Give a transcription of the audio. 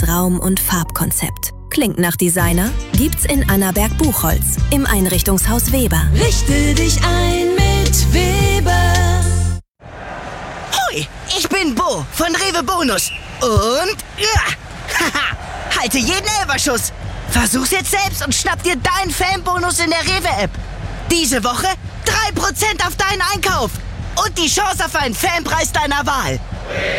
Raum- und Farbkonzept. Klingt nach Designer? Gibt's in Annaberg-Buchholz im Einrichtungshaus Weber. Richte dich ein mit Weber. Hoi, ich bin Bo von Rewe Bonus. Und halte jeden Elferschuss. Versuch's jetzt selbst und schnapp dir deinen Fanbonus in der Rewe-App. Diese Woche 3% auf deinen Einkauf. Und die Chance auf einen Fanpreis deiner Wahl.